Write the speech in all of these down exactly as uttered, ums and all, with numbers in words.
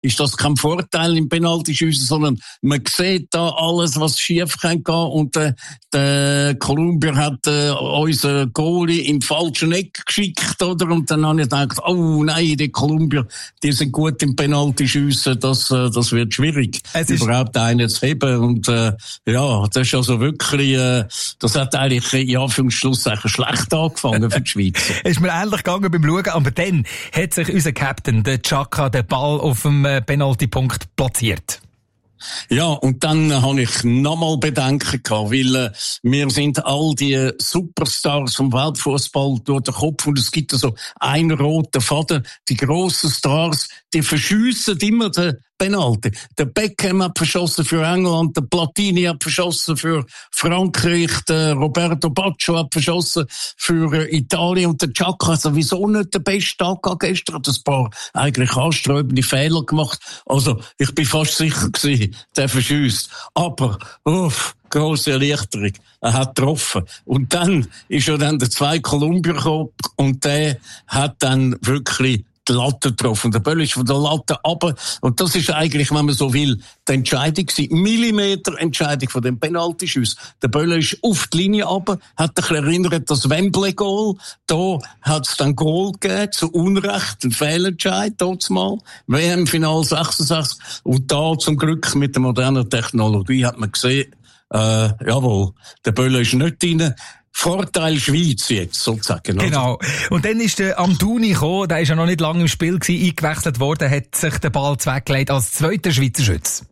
ist das kein Vorteil im Penaltyschiessen, sondern man sieht da alles, was schief kann gehen. Und äh, der Kolumbier hat äh, unseren Goalie im falschen Eck geschickt, oder? Und dann habe ich gedacht, oh nein, die Kolumbier, die sind gut im Penaltyschiessen, das, äh, das wird schwierig, überhaupt einen zu heben. Und äh, ja, das ist also wirklich, äh, das hat eigentlich in Anführungsschlusszeichen schlecht angefangen für die Schweiz. Ist mir ähnlich gegangen beim Schauen, aber dann hat sich unser Captain, der Xhaka, den Ball auf dem Penaltypunkt platziert. Ja, und dann äh, habe ich nochmal Bedenken gehabt, weil äh, mir sind all die Superstars vom Weltfußball durch den Kopf und es gibt so einen roten Faden. Die grossen Stars, die verschiessen immer den Penalty. Der Beckham hat verschossen für England, der Platini hat verschossen für Frankreich, der Roberto Baggio hat verschossen für äh, Italien und der Xhaka hat sowieso nicht den besten Tag gehabt gestern, hat ein paar eigentlich anstrebende Fehler gemacht. Also ich bin fast sicher gewesen, der verschiesst. Aber, uff, grosse Erleichterung. Er hat getroffen. Und dann ist ja dann der zwei Kolumbier gekommen und der hat dann wirklich die Latte getroffen. Der Böll ist von der Latte runter. Und das ist eigentlich, wenn man so will, die Entscheidung gewesen. Millimeter-Entscheidung von dem Penaltyschuss. Der Böll ist auf die Linie runter, hat sich erinnert, das Wembley-Goal. Da hat es dann Goal gegeben, zu Unrecht, ein Fehlentscheid, dort mal. W M-Final sechsundsechzig. Und da zum Glück mit der modernen Technologie hat man gesehen, äh, jawohl, der Böll ist nicht drin. Vorteil Schweiz jetzt, sozusagen. Oder? Genau. Und dann ist der Amdouni gekommen, der ist ja noch nicht lange im Spiel gewesen, eingewechselt worden, hat sich den Ball weggelegt als zweiter Schweizer Schütze.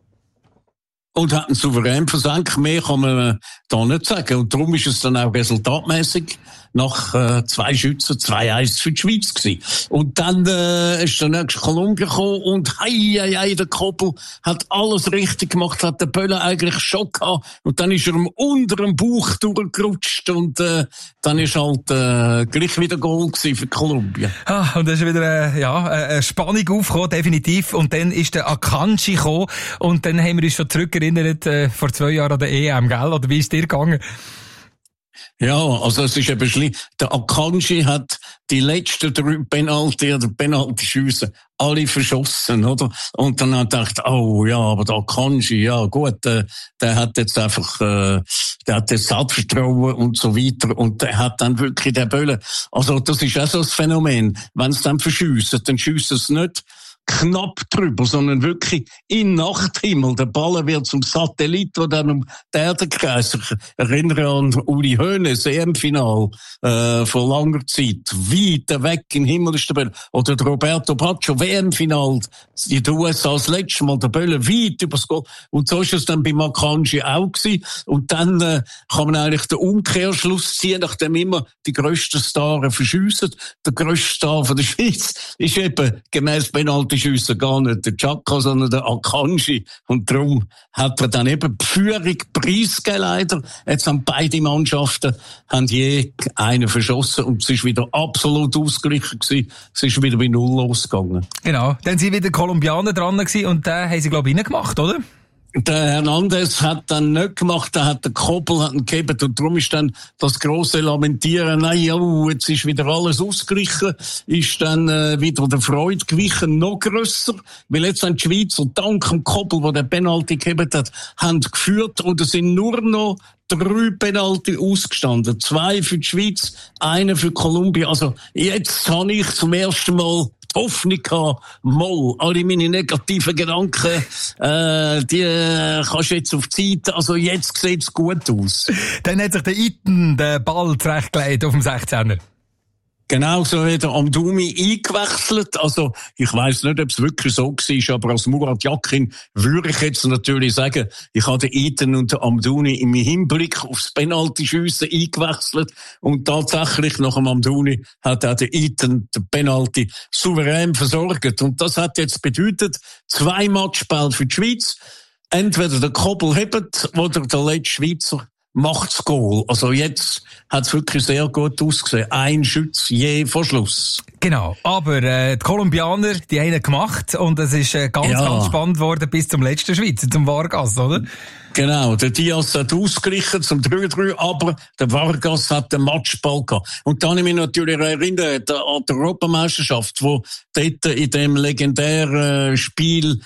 Und hat einen souverän versenkt. Mehr kann man da nicht sagen. Und darum ist es dann auch resultatmäßig nach äh, zwei Schützen zwei eins für die Schweiz gewesen. Und dann äh, ist der nächste Kolumbien gekommen und hei, hei, hei, der Koppel hat alles richtig gemacht, hat der Böller eigentlich schon gehabt. Und dann ist er unter dem Bauch durchgerutscht und äh, dann ist halt äh, gleich wieder Goal gewesen für Kolumbien. Ah, und dann ist wieder äh, ja, eine Spannung aufgekommen, definitiv. Und dann ist der Akanji gekommen und dann haben wir uns schon zurückerinnert äh, vor zwei Jahren an der E M, gell? Oder wie ist dir gegangen? Ja, also es ist eben schlimm. Der Akanji hat die letzten drei Penalty oder Penalty-Schüsse alle verschossen, oder? Und dann hat er gedacht, oh ja, aber der Akanji, ja gut, äh, der hat jetzt einfach, äh, der hat jetzt Selbstvertrauen und so weiter und der hat dann wirklich den Böllen. Also das ist auch so ein Phänomen. Wenn es dann verschiessen, dann schiessen es nicht knapp drüber, sondern wirklich in Nachthimmel. Der Ball wird zum Satellit, der dann um die Erde kreist. Ich erinnere an Uli Hoeneß, E M-Final äh, vor langer Zeit. Weit weg im Himmel ist der Böller. Oder der Roberto Baggio, W M-Final in den U S A das letzte Mal, der Böller weit übers Goal. Und so ist es dann bei Akanji auch gewesen. Und dann äh, kann man eigentlich den Umkehrschluss ziehen, nachdem immer die grössten Stars verschiessen. Der grösste Star von der Schweiz ist eben gemäss Penalty Schiessen gar nicht der Xhaka, sondern der Akanji. Und darum hat er dann eben die Führung preisgegeben, leider. Jetzt haben beide Mannschaften haben je einen verschossen und es ist wieder absolut ausgeglichen gewesen. Es ist wieder bei Null losgegangen. Genau. Dann sind wieder Kolumbianer dran gewesen und den haben sie, glaube ich, reingemacht, oder? Der Hernandez hat dann nicht gemacht, der hat den Koppel hat ihn gegeben und darum ist dann das grosse Lamentieren, nein, oh, jetzt ist wieder alles ausgeglichen, ist dann äh, wieder der Freude gewichen, noch grösser, weil jetzt haben die Schweizer dank dem Koppel, der den Penalty gegeben hat, haben geführt und es sind nur noch drei Penalty ausgestanden. Zwei für die Schweiz, einer für Kolumbien. Also jetzt habe ich zum ersten Mal die Hoffnung gehabt, mal, alle meine negativen Gedanken, äh, die äh, kannst du jetzt auf die Seite, also jetzt sieht's gut aus. Dann hat sich der Iten den Ball zurechtgelegt auf dem sechzehner. Genau, so hat der Amdouni eingewechselt. Also, ich weiss nicht, ob es wirklich so war, aber als Murat Yakin würde ich jetzt natürlich sagen, ich habe den Iten und den Amdouni im Hinblick aufs Penalty-Schiessen eingewechselt und tatsächlich nach dem Amdouni hat auch der Iten den Penalty souverän versorgt. Und das hat jetzt bedeutet, zwei Matchbälle für die Schweiz. Entweder der Koppel hebt oder der letzte Schweizer macht's Goal. Also jetzt hat's wirklich sehr gut ausgesehen. Ein Schütz je vor Schluss. Genau. Aber äh, die Kolumbianer, die haben ihn gemacht und es ist äh, ganz, ja. ganz spannend worden bis zum letzten Schweizer, zum Vargas, oder? Genau, der Diaz hat ausgeglichen zum drei drei, aber der Vargas hat den Matchball gehabt. Und dann habe ich mich natürlich erinnert an die Europameisterschaft, wo dort in dem legendären Spiel